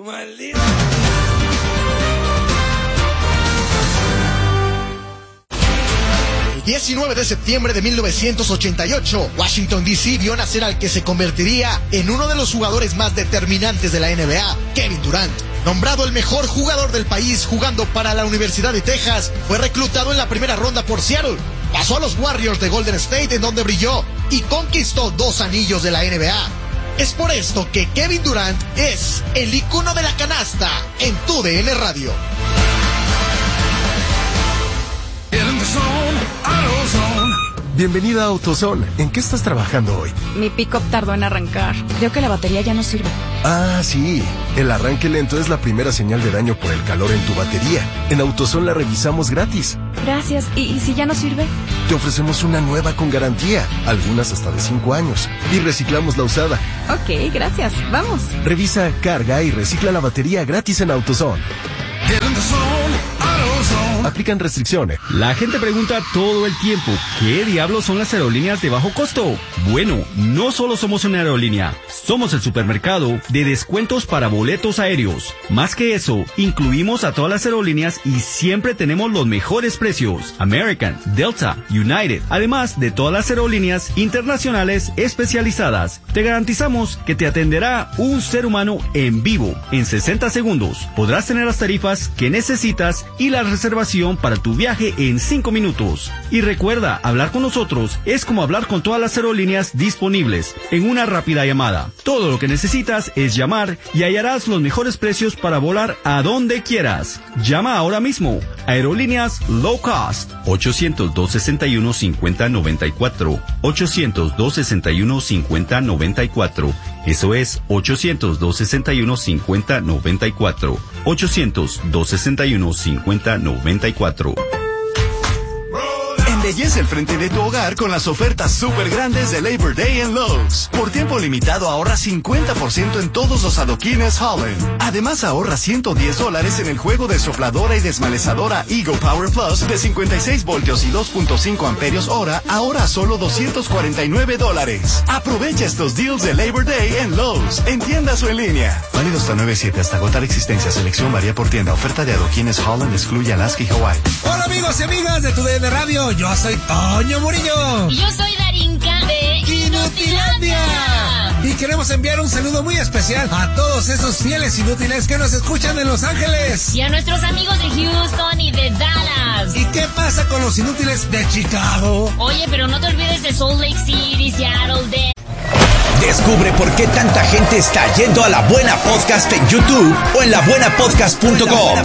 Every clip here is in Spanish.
maldito. 19 de septiembre de 1988, Washington D.C. vio nacer al que se convertiría en uno de los jugadores más determinantes de la NBA, Kevin Durant. Nombrado el mejor jugador del país jugando para la Universidad de Texas, fue reclutado en la primera ronda por Seattle. Pasó a los Warriors de Golden State, en donde brilló y conquistó 2 anillos de la NBA. Es por esto que Kevin Durant es el ícono de la canasta en tu DN Radio. Bienvenida a AutoZone. ¿En qué estás trabajando hoy? Mi pick-up tardó en arrancar. Creo que la batería ya no sirve. Ah, sí. El arranque lento es la primera señal de daño por el calor en tu batería. En AutoZone la revisamos gratis. Gracias. ¿Y si ya no sirve? Te ofrecemos una nueva con garantía, algunas hasta de 5 años. Y reciclamos la usada. Ok, gracias. Vamos. Revisa, carga y recicla la batería gratis en AutoZone. Aplican restricciones. La gente pregunta todo el tiempo, ¿qué diablos son las aerolíneas de bajo costo? Bueno, no solo somos una aerolínea, somos el supermercado de descuentos para boletos aéreos. Más que eso, incluimos a todas las aerolíneas y siempre tenemos los mejores precios. American, Delta, United, además de todas las aerolíneas internacionales especializadas. Te garantizamos que te atenderá un ser humano en vivo en 60 segundos. Podrás tener las tarifas que necesitas y la reservación para tu viaje en 5 minutos. Y recuerda, hablar con nosotros es como hablar con todas las aerolíneas disponibles en una rápida llamada. Todo lo que necesitas es llamar y hallarás los mejores precios para volar a donde quieras. Llama ahora mismo. Aerolíneas Low Cost. 800-261-5094. 800-261-5094. Eso es 800-261-5094. 800-261-5094. Embellece el frente de tu hogar con las ofertas súper grandes de Labor Day en Lowe's. Por tiempo limitado ahorra 50% en todos los adoquines Holland. Además ahorra $110 en el juego de sopladora y desmalezadora Eagle Power Plus de 56 voltios y 2.5 amperios hora, ahora a solo $249. Aprovecha estos deals de Labor Day en Lowe's, en tiendas o en línea. Válido hasta 9/7 hasta agotar existencia. Selección varía por tienda. Oferta de adoquines Holland excluye Alaska y Hawaii. Hola amigos y amigas de tu DN Radio. Yo soy Toño Murillo. Y yo soy Darinka de Inutilandia. Y queremos enviar un saludo muy especial a todos esos fieles inútiles que nos escuchan en Los Ángeles. Y a nuestros amigos de Houston y de Dallas. ¿Y qué pasa con los inútiles de Chicago? Oye, pero no te olvides de Salt Lake City, Seattle, de... Descubre por qué tanta gente está yendo a La Buena Podcast en YouTube o en labuenapodcast.com.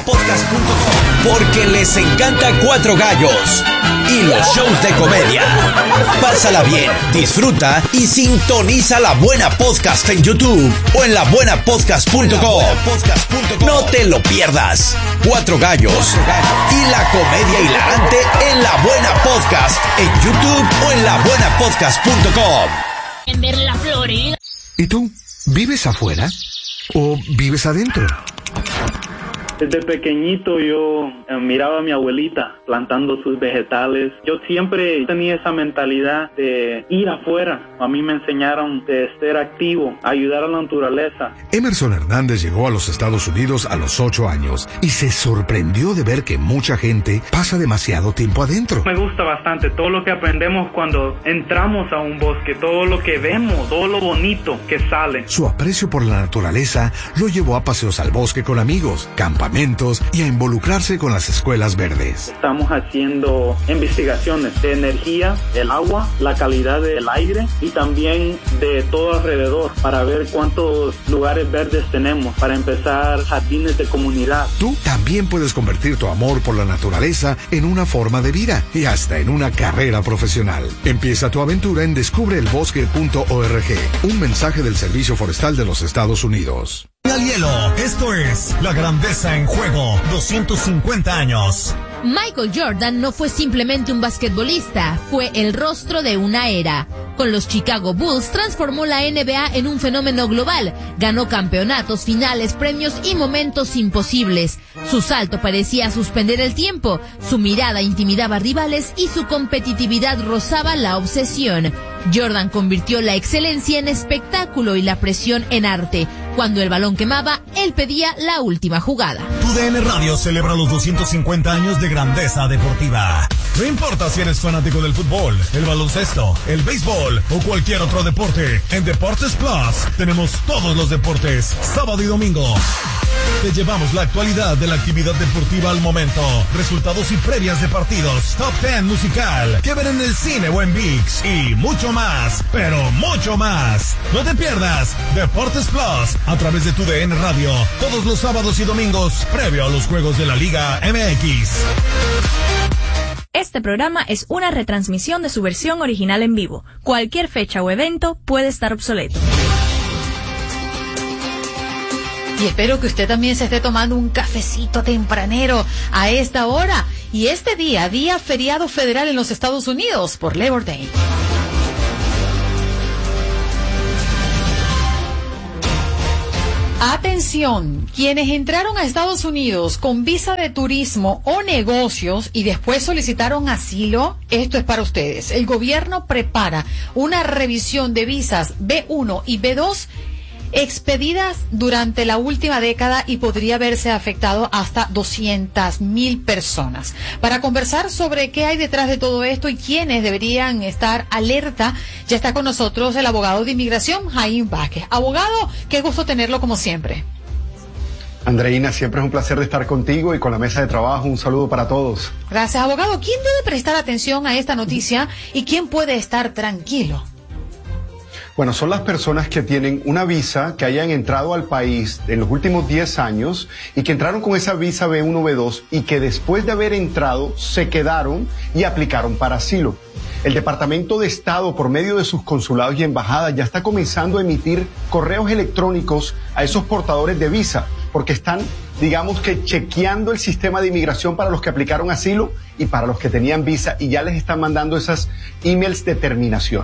Porque les encanta Cuatro Gallos y los shows de comedia. Pásala bien, disfruta y sintoniza La Buena Podcast en YouTube o en labuenapodcast.com. No te lo pierdas. Cuatro Gallos y la comedia hilarante en La Buena Podcast en YouTube o en labuenapodcast.com. En ver la Florida. ¿Y tú? ¿Vives afuera o vives adentro? Desde pequeñito yo miraba a mi abuelita plantando sus vegetales. Yo siempre tenía esa mentalidad de ir afuera. A mí me enseñaron de ser activo, ayudar a la naturaleza. Emerson Hernández llegó a los Estados Unidos a los 8 años y se sorprendió de ver que mucha gente pasa demasiado tiempo adentro. Me gusta bastante todo lo que aprendemos cuando entramos a un bosque, todo lo que vemos, todo lo bonito que sale. Su aprecio por la naturaleza lo llevó a paseos al bosque con amigos, campamentos y a involucrarse con las escuelas verdes. Estamos haciendo investigaciones de energía, el agua, la calidad del aire y también de todo alrededor para ver cuántos lugares verdes tenemos para empezar jardines de comunidad. Tú también puedes convertir tu amor por la naturaleza en una forma de vida y hasta en una carrera profesional. Empieza tu aventura en descubreelbosque.org. Un mensaje del Servicio Forestal de los Estados Unidos. Al hielo, esto es La Grandeza en Juego, 250 años. Michael Jordan no fue simplemente un basquetbolista, fue el rostro de una era. Con los Chicago Bulls transformó la NBA en un fenómeno global, ganó campeonatos, finales, premios y momentos imposibles. Su salto parecía suspender el tiempo, su mirada intimidaba rivales y su competitividad rozaba la obsesión. Jordan convirtió la excelencia en espectáculo y la presión en arte. Cuando el balón quemaba, él pedía la última jugada. TUDN Radio celebra los 250 años de grandeza deportiva. No importa si eres fanático del fútbol, el baloncesto, el béisbol o cualquier otro deporte, en Deportes Plus tenemos todos los deportes, sábado y domingo. Te llevamos la actualidad de la actividad deportiva al momento, resultados y previas de partidos, top 10 musical, que ver en el cine o en ViX y mucho más, pero mucho más. No te pierdas Deportes Plus a través de TUDN Radio todos los sábados y domingos previo a los juegos de la Liga MX. Este programa es una retransmisión de su versión original en vivo. Cualquier fecha o evento puede estar obsoleto. Y espero que usted también se esté tomando un cafecito tempranero a esta hora. Y este día feriado federal en los Estados Unidos por Labor Day. Atención, quienes entraron a Estados Unidos con visa de turismo o negocios y después solicitaron asilo, esto es para ustedes. El gobierno prepara una revisión de visas B1 y B2 expedidas durante la última década y podría haberse afectado hasta 200,000 personas. Para conversar sobre qué hay detrás de todo esto y quiénes deberían estar alerta, ya está con nosotros el abogado de inmigración, Jaime Vázquez. Abogado, qué gusto tenerlo como siempre. Andreina, siempre es un placer de estar contigo y con la mesa de trabajo. Un saludo para todos. Gracias, abogado. ¿Quién debe prestar atención a esta noticia y quién puede estar tranquilo? Bueno, son las personas que tienen una visa, que hayan entrado al país en los últimos 10 años y que entraron con esa visa B1, B2 y que después de haber entrado se quedaron y aplicaron para asilo. El Departamento de Estado, por medio de sus consulados y embajadas, ya está comenzando a emitir correos electrónicos a esos portadores de visa, porque están, digamos que, chequeando el sistema de inmigración para los que aplicaron asilo y para los que tenían visa, y ya les están mandando esas emails de terminación.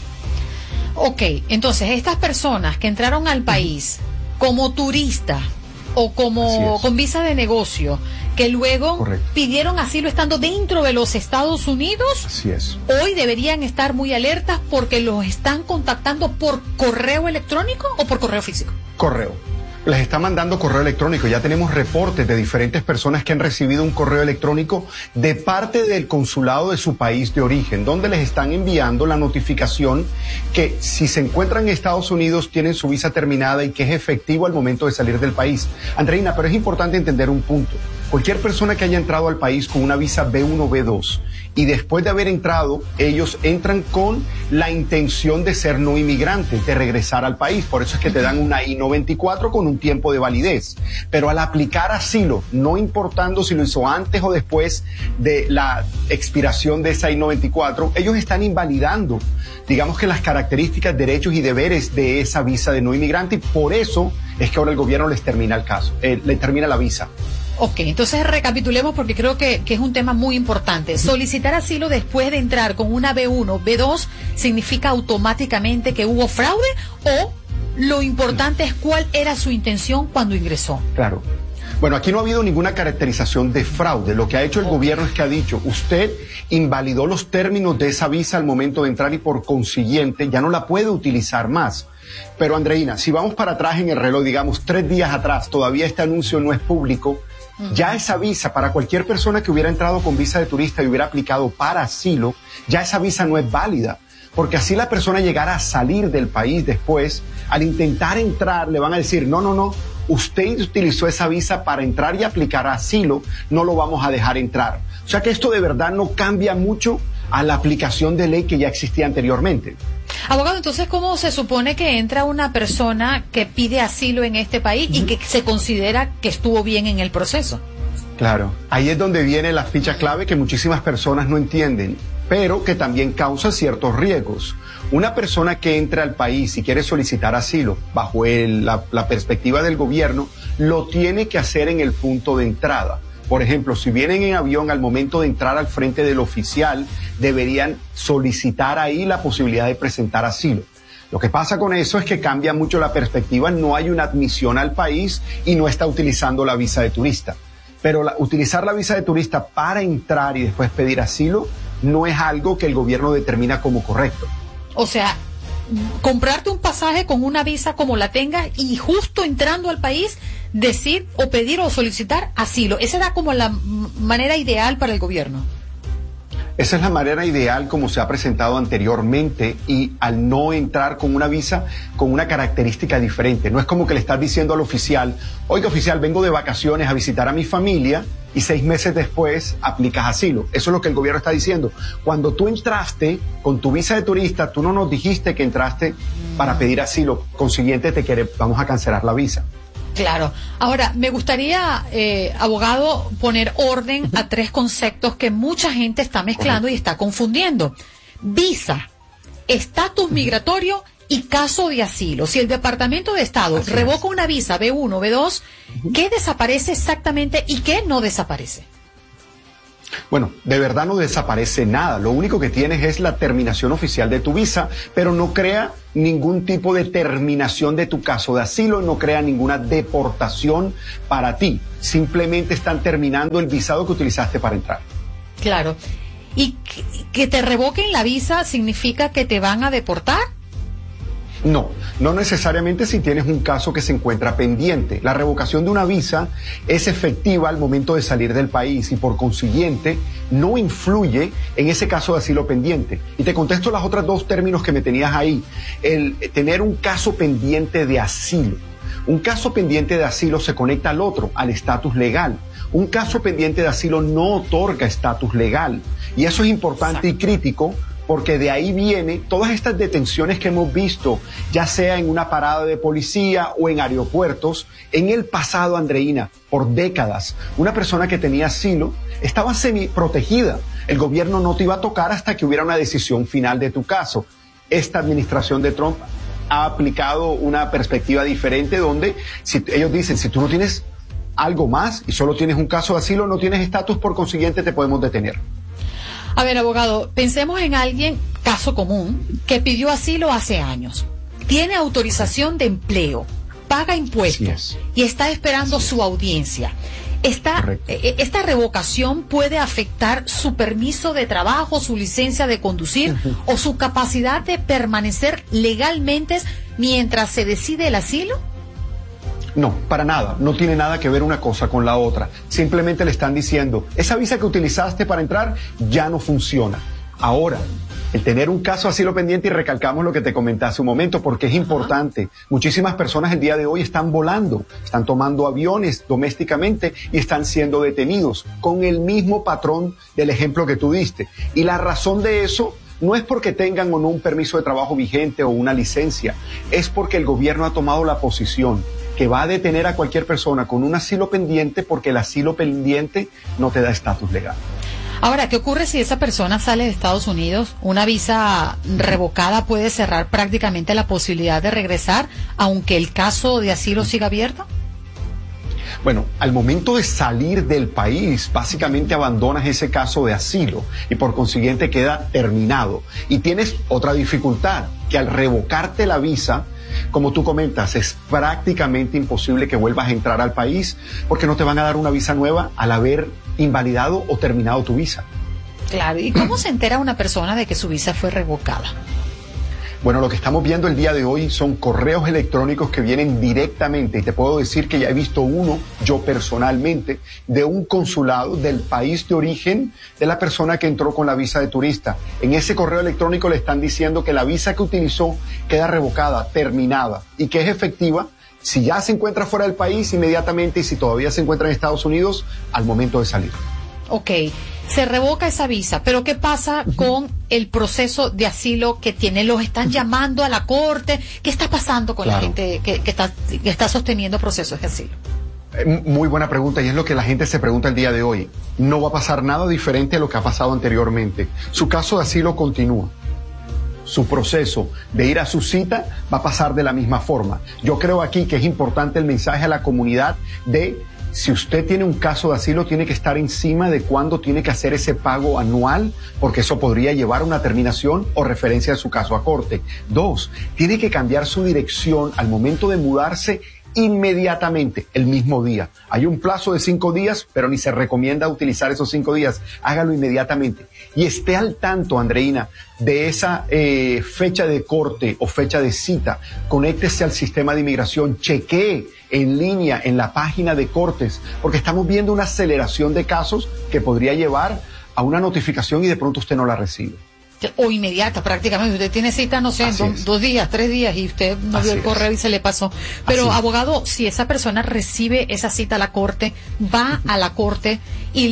Ok, entonces estas personas que entraron al país como turista o como con visa de negocio, que luego pidieron asilo estando dentro de los Estados Unidos, así es, hoy deberían estar muy alertas porque los están contactando por correo electrónico o por correo físico. Correo. Les está mandando correo electrónico. Ya tenemos reportes de diferentes personas que han recibido un correo electrónico de parte del consulado de su país de origen, donde les están enviando la notificación que si se encuentran en Estados Unidos tienen su visa terminada y que es efectivo al momento de salir del país. Andreina, pero es importante entender un punto. Cualquier persona que haya entrado al país con una visa B1, B2 y después de haber entrado, ellos entran con la intención de ser no inmigrantes, de regresar al país. Por eso es que te dan una I-94 con un tiempo de validez. Pero al aplicar asilo, no importando si lo hizo antes o después de la expiración de esa I-94, ellos están invalidando, digamos que las características, derechos y deberes de esa visa de no inmigrante, y por eso es que ahora el gobierno les termina el caso, le termina la visa. Ok, entonces recapitulemos porque creo que es un tema muy importante. Solicitar asilo después de entrar con una B1, B2, ¿significa automáticamente que hubo fraude o lo importante es cuál era su intención cuando ingresó? Claro. Bueno, aquí no ha habido ninguna caracterización de fraude. Lo que ha hecho el gobierno es que ha dicho, usted invalidó los términos de esa visa al momento de entrar y por consiguiente ya no la puede utilizar más. Pero Andreina, si vamos para atrás en el reloj, digamos 3 días atrás, todavía este anuncio no es público, ya esa visa, para cualquier persona que hubiera entrado con visa de turista y hubiera aplicado para asilo, ya esa visa no es válida. Porque así la persona llegara a salir del país después, al intentar entrar, le van a decir, no, usted utilizó esa visa para entrar y aplicar asilo, no lo vamos a dejar entrar. O sea que esto de verdad no cambia mucho a la aplicación de ley que ya existía anteriormente. Abogado, entonces, ¿cómo se supone que entra una persona que pide asilo en este país y que se considera que estuvo bien en el proceso? Claro, ahí es donde viene la ficha clave que muchísimas personas no entienden, pero que también causa ciertos riesgos. Una persona que entra al país y quiere solicitar asilo, bajo la perspectiva del gobierno, lo tiene que hacer en el punto de entrada. Por ejemplo, si vienen en avión, al momento de entrar al frente del oficial, deberían solicitar ahí la posibilidad de presentar asilo. Lo que pasa con eso es que cambia mucho la perspectiva, no hay una admisión al país y no está utilizando la visa de turista. Pero utilizar la visa de turista para entrar y después pedir asilo no es algo que el gobierno determina como correcto. O sea, comprarte un pasaje con una visa como la tengas y justo entrando al país decir o pedir o solicitar asilo. Esa era como la manera ideal para el gobierno. Esa es la manera ideal como se ha presentado anteriormente, y al no entrar con una visa con una característica diferente. No es como que le estás diciendo al oficial, oiga oficial, vengo de vacaciones a visitar a mi familia, y 6 meses después aplicas asilo. Eso es lo que el gobierno está diciendo. Cuando tú entraste con tu visa de turista, tú no nos dijiste que entraste para pedir asilo, consiguiente vamos a cancelar la visa. Claro. Ahora, me gustaría, abogado, poner orden a 3 conceptos que mucha gente está mezclando y está confundiendo. Visa, estatus migratorio y caso de asilo. Si el Departamento de Estado revoca una visa B1, B2, ¿qué desaparece exactamente y qué no desaparece? Bueno, de verdad no desaparece nada. Lo único que tienes es la terminación oficial de tu visa, pero no crea ningún tipo de terminación de tu caso de asilo, no crea ninguna deportación para ti. Simplemente están terminando el visado que utilizaste para entrar. Claro. ¿Y que te revoquen la visa significa que te van a deportar? No, no necesariamente si tienes un caso que se encuentra pendiente. La revocación de una visa es efectiva al momento de salir del país y por consiguiente no influye en ese caso de asilo pendiente. Y te contesto los otros 2 términos que me tenías ahí. El tener un caso pendiente de asilo. Un caso pendiente de asilo se conecta al otro, al estatus legal. Un caso pendiente de asilo no otorga estatus legal. Y eso es importante y crítico, porque de ahí viene todas estas detenciones que hemos visto, ya sea en una parada de policía o en aeropuertos. En el pasado, Andreina, por décadas, una persona que tenía asilo estaba semiprotegida. El gobierno no te iba a tocar hasta que hubiera una decisión final de tu caso. Esta administración de Trump ha aplicado una perspectiva diferente donde ellos dicen, si tú no tienes algo más y solo tienes un caso de asilo, no tienes estatus, por consiguiente te podemos detener. A ver, abogado, pensemos en alguien, caso común, que pidió asilo hace años. Tiene autorización de empleo, paga impuestos y está esperando su audiencia. ¿Esta revocación puede afectar su permiso de trabajo, su licencia de conducir o su capacidad de permanecer legalmente mientras se decide el asilo? No, para nada. No tiene nada que ver una cosa con la otra. Simplemente le están diciendo, esa visa que utilizaste para entrar ya no funciona. Ahora, el tener un caso asilo pendiente, y recalcamos lo que te comenté hace un momento, porque es importante. Muchísimas personas el día de hoy están volando, están tomando aviones domésticamente y están siendo detenidos con el mismo patrón del ejemplo que tú diste. Y la razón de eso no es porque tengan o no un permiso de trabajo vigente o una licencia, es porque el gobierno ha tomado la posición que va a detener a cualquier persona con un asilo pendiente, porque el asilo pendiente no te da estatus legal. Ahora, ¿qué ocurre si esa persona sale de Estados Unidos? ¿Una visa revocada puede cerrar prácticamente la posibilidad de regresar, aunque el caso de asilo siga abierto? Bueno, al momento de salir del país, básicamente abandonas ese caso de asilo y por consiguiente queda terminado. Y tienes otra dificultad, que al revocarte la visa, como tú comentas, es prácticamente imposible que vuelvas a entrar al país, porque no te van a dar una visa nueva al haber invalidado o terminado tu visa. Claro, ¿y cómo se entera una persona de que su visa fue revocada? Bueno, lo que estamos viendo el día de hoy son correos electrónicos que vienen directamente, y te puedo decir que ya he visto uno, yo personalmente, de un consulado del país de origen de la persona que entró con la visa de turista. En ese correo electrónico le están diciendo que la visa que utilizó queda revocada, terminada, y que es efectiva si ya se encuentra fuera del país inmediatamente, y si todavía se encuentra en Estados Unidos al momento de salir. Ok, se revoca esa visa, pero ¿qué pasa con el proceso de asilo que tiene? ¿Los están llamando a la corte? ¿Qué está pasando con la gente que está sosteniendo procesos de asilo? Muy buena pregunta, y es lo que la gente se pregunta el día de hoy. No va a pasar nada diferente a lo que ha pasado anteriormente. Su caso de asilo continúa. Su proceso de ir a su cita va a pasar de la misma forma. Yo creo aquí que es importante el mensaje a la comunidad de: si usted tiene un caso de asilo, tiene que estar encima de cuándo tiene que hacer ese pago anual, porque eso podría llevar a una terminación o referencia de su caso a corte. 2, tiene que cambiar su dirección al momento de mudarse inmediatamente, el mismo día. Hay un plazo de 5 días, pero ni se recomienda utilizar esos 5 días. Hágalo inmediatamente. Y esté al tanto, Andreina, de esa fecha de corte o fecha de cita. Conéctese al sistema de inmigración, chequee en línea en la página de cortes, porque estamos viendo una aceleración de casos que podría llevar a una notificación y de pronto usted no la recibe. O inmediata prácticamente, usted tiene cita, no sé, 2 días, 3 días y usted no vio el correo y se le pasó. Pero abogado, si esa persona recibe esa cita a la corte, va a la corte y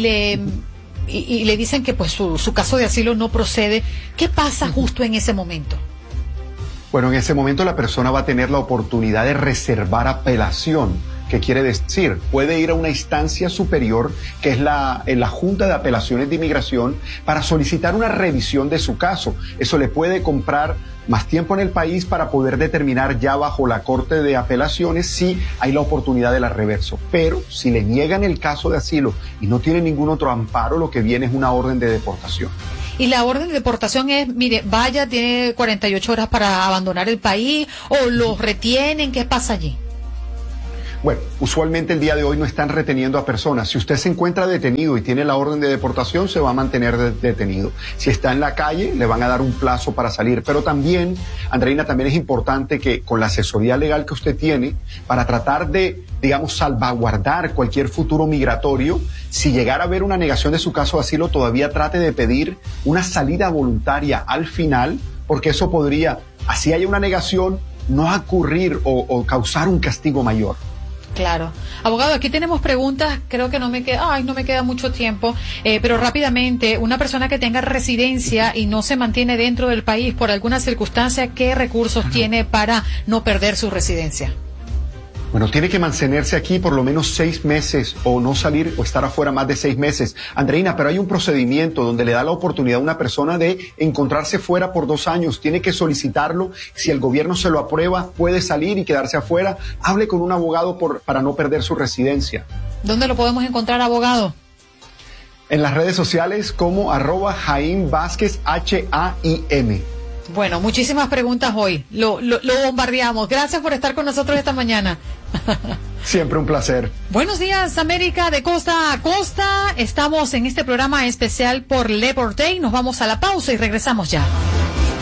le dicen que pues su caso de asilo no procede, ¿qué pasa justo en ese momento? Bueno, en ese momento la persona va a tener la oportunidad de reservar apelación. ¿Qué quiere decir? Puede ir a una instancia superior, que es la Junta de Apelaciones de Inmigración, para solicitar una revisión de su caso. Eso le puede comprar más tiempo en el país para poder determinar ya bajo la Corte de Apelaciones si hay la oportunidad de la reverso. Pero si le niegan el caso de asilo y no tiene ningún otro amparo, lo que viene es una orden de deportación. Y la orden de deportación es, mire, vaya, tiene 48 horas para abandonar el país, o los retienen, ¿qué pasa allí? Bueno, usualmente el día de hoy no están reteniendo a personas. Si usted se encuentra detenido y tiene la orden de deportación, se va a mantener detenido. Si está en la calle, le van a dar un plazo para salir. Pero también, Andreina, también es importante que con la asesoría legal que usted tiene, para tratar de, digamos, salvaguardar cualquier futuro migratorio, si llegara a haber una negación de su caso de asilo, todavía trate de pedir una salida voluntaria al final, porque eso podría, así haya una negación, no ocurrir o causar un castigo mayor. Claro. Abogado, aquí tenemos preguntas, creo que no me queda mucho tiempo, pero rápidamente, una persona que tenga residencia y no se mantiene dentro del país por alguna circunstancia, ¿qué recursos tiene para no perder su residencia? Bueno, tiene que mantenerse aquí por lo menos 6 meses o no salir o estar afuera más de 6 meses. Andreina, pero hay un procedimiento donde le da la oportunidad a una persona de encontrarse fuera por 2 años. Tiene que solicitarlo. Si el gobierno se lo aprueba, puede salir y quedarse afuera. Hable con un abogado para no perder su residencia. ¿Dónde lo podemos encontrar, abogado? En las redes sociales como @Jaim Vázquez, HAIM. Bueno, muchísimas preguntas hoy. Lo bombardeamos. Gracias por estar con nosotros esta mañana. Siempre un placer. Buenos días, América, de costa a costa. Estamos en este programa especial por Labor Day. Nos vamos a la pausa y regresamos ya.